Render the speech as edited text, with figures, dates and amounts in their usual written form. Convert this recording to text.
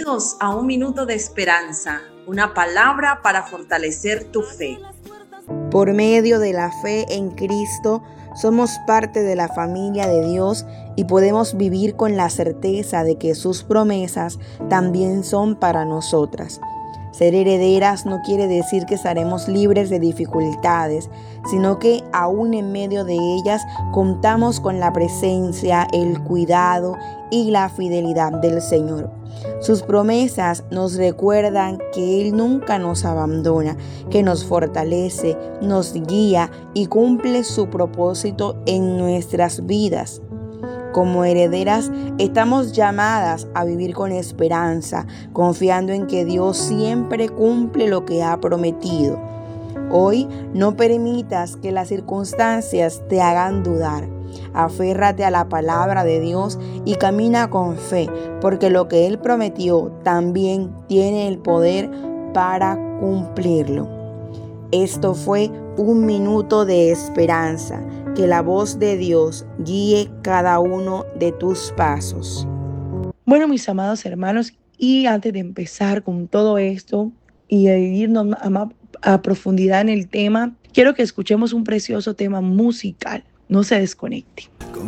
Bienvenidos a Un Minuto de Esperanza, una palabra para fortalecer tu fe. Por medio de la fe en Cristo, somos parte de la familia de Dios y podemos vivir con la certeza de que sus promesas también son para nosotras. Ser herederas no quiere decir que estaremos libres de dificultades, sino que aún en medio de ellas contamos con la presencia, el cuidado y la fidelidad del Señor. Sus promesas nos recuerdan que Él nunca nos abandona, que nos fortalece, nos guía y cumple su propósito en nuestras vidas. Como herederas, estamos llamadas a vivir con esperanza, confiando en que Dios siempre cumple lo que ha prometido. Hoy no permitas que las circunstancias te hagan dudar. Aférrate a la palabra de Dios y camina con fe, porque lo que Él prometió también tiene el poder para cumplirlo. Esto fue Un Minuto de Esperanza. Que la voz de Dios guíe cada uno de tus pasos. Bueno, mis amados hermanos, y antes de empezar con todo esto y de irnos a profundidad en el tema, quiero que escuchemos un precioso tema musical. No se desconecte.